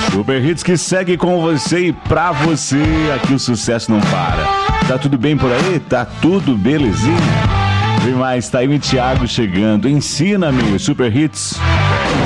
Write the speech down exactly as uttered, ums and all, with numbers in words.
Super Hits que segue com você e pra você. Aqui o sucesso não para. Tá tudo bem por aí? Tá tudo belezinha? Vem mais, tá aí o Thiago chegando. Ensina-me, Super Hits.